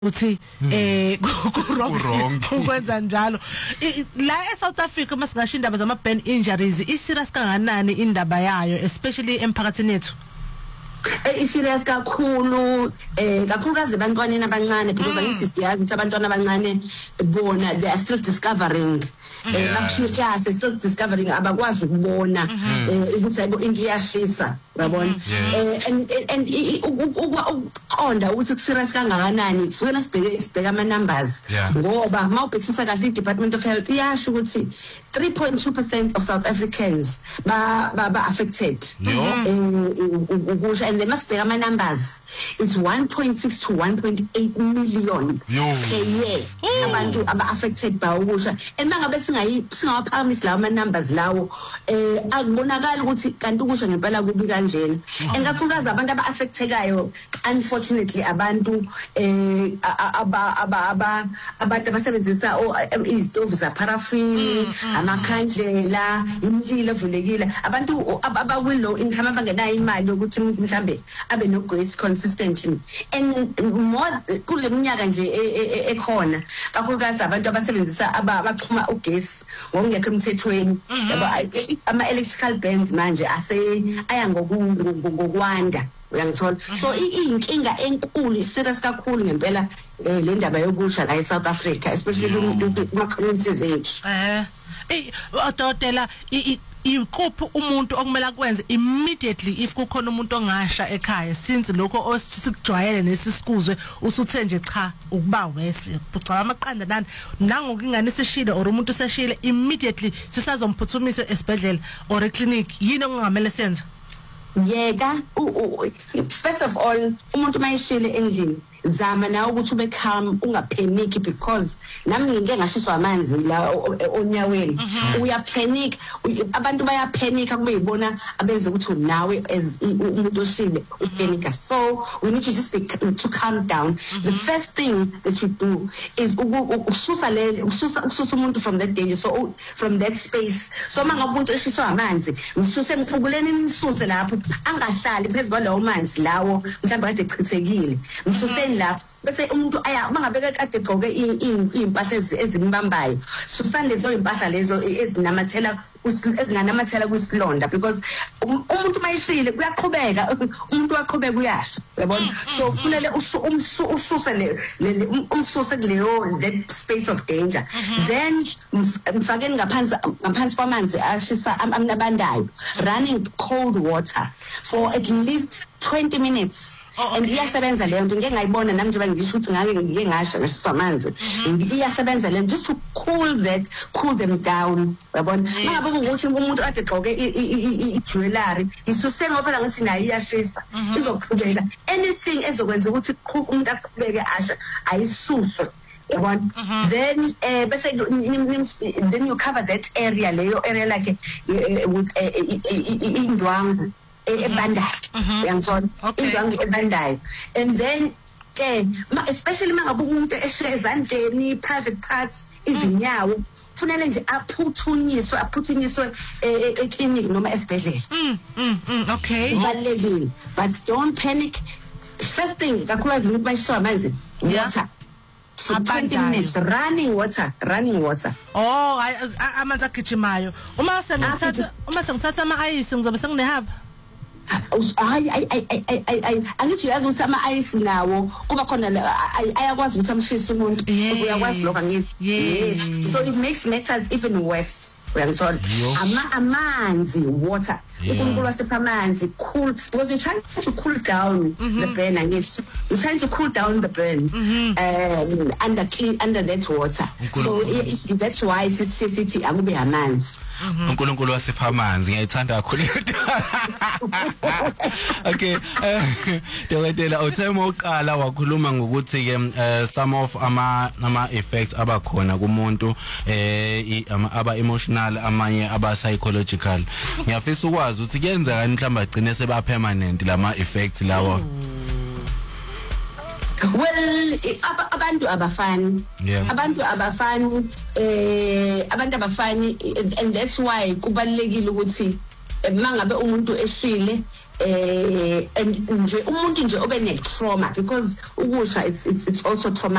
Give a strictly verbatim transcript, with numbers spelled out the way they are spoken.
uthi eh wrong ukwenza njalo la eSouth Africa masingasho indaba zama burn injuries iserious kanganani indaba yayo especially emphakathini yethu iserious kakhulu eh kakhulukazi abantwana abancane because angithi siyazi ukuthi abantwana abancane bona they are still discovering eh nakushisha still discovering abakwazi ukubona ukuthi ayibo into iyashisa uyabona eh and and uqonda ukuthi serious kangakanani kufanele sibheke sibheka ama numbers ngoba mawubhekisisa kahle iDepartment of Health iyasho ukuthi three point two percent of South Africans ba ba affected ukusha and they must be ama numbers it's one point six to one point eight million per year abantu aba affected by ukusha and mangabe singayi singawaphakamisi lawo ama numbers lawo eh akubonakala ukuthi kanti ukusha ngempela kubi kanjena and kakhulukazi abantu aba affectekayo unfortunately abantu eh aba aba abantu abasebenzisa izitofu za paraffin amakhandlela imililo evulekile abantu aba low income abangenayo imali yokuthi mhlambe abe no gas consistently and more kuleminyaka nje ekhona kakhulukazi abantu abasebenzisa abaxhuma ugas ngokungekho emthethweni yabo ama electrical bands manje ase aya ngokwanda uyangithola so inkinga enkulu serious kakhulu ngempela le ndaba yokusha la eSouth Africa especially kuma communities ethu eh eh odokotela ikuphi umuntu okumele akwenze immediately if kukhona umuntu ongasha ekhaya since lokho osikujwayele nesisikuzwe usuthe nje cha ukuba wese bucala amaqanda nani nangokingane seshile or umuntu seshile immediately sisazomphuthumise esibhedlela or eclinic yini okungamele senze yeka first of all umuntu mayishile endlini zama na ukuthi ube calm ungapanic because nami ngike ngashiswa amanzi la onyaweni uya panic abantu baya panic kube yibona abenze ukuthi nawe as umuntu oshile upanic so we need to just be, to calm down the first thing that you do is ukususa le ukususa ukususa umuntu from that danger so from that space so manje umuntu eshiswa amanzi msuse mfubuleni nisuse lapho angahlali phezulu kwalawo manzi lawo mhlawumbe kade echithekile msuse lapho bese umuntu aya mangabeka kade gqoke impahla ezimbambayo susani lezo impahla lezo ezinamathela ezinganamathela kwisilonda because umuntu mayishile kuyaqhubeka umuntu waqhubeka uyasha uyabona so kufanele ususe le umsuse kuleyo that space of danger then mfakeni ngaphansi ngaphansi kwamanzi ashisa amnabandayo running cold water for at least twenty minutes Oh, okay. And iyasebenza leyo nto ngeke ngayibona nami njengoba ngisho ukuthi ngake ngike ngasha ngesamanzi iyasebenza leyo just to cool that cool them down yabona mangabe ukuthi umuntu ade gqoke i-jewelry isuse ngoba la ngithi nayo iyashisa izoqhubeka anything ezokwenza ukuthi umuntu aqhubeke asha ayisuswe yabona then eh bese then you cover that area leyo area like with indwangu ebandayo uyangithola indwangu ebandayo and then ke especially mangabe umuntu eshe ezandleni private parts izinyawo kufanele nje aphuthunyiswe aphuthunyiswe eclinic noma esibhedlela mm okay balelile but don't panic first thing kakhulukazi umuntu bayishwa amanzi water so twenty minutes running water running water oh amanzi agijimayo uma sengithatha uma sengithatha ama ice ngizobe senginehaba ay ay ay ay ay angithi yazi ukuthi ama ice nawo kuba khona ayakwazi ukuthi amshisa umuntu uyakwazi lokho angithi yes so it makes matters even worse uyangithola ama amanzi water uNkulunkulu wasipha amanzi cool because you're trying to cool down the burn angithi you're trying to cool down the burn um under under that water so that's why sithi sithi akube amanzi uNkulunkulu wasipha amanzi ngiyayithanda kakhulu okay dokotela uthemo uqala wakhuluma ngokuthi ke some of ama ama effects abakhona kumuntu eh aba emotional amanye aba psychological ngiyafisa ukwazi ukuthi kuyenza kanjani mhlawumbe agcine seba permanent lama effects lawo well abantu abafani abantu abafani eh abantu abafani and that's why kubalekile ukuthi mangabe umuntu eshile eh and nje umuntu nje obe ne trauma because ukusha it's it's, it's also trauma